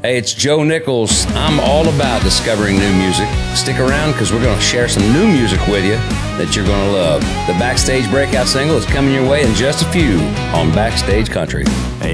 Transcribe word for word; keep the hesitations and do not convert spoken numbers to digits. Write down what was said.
Hey, it's Joe Nichols. I'm all about discovering new music. Stick around because we're going to share some new music with you that you're going to love. The Backstage Breakout single is coming your way in just a few on Backstage Country. Hey,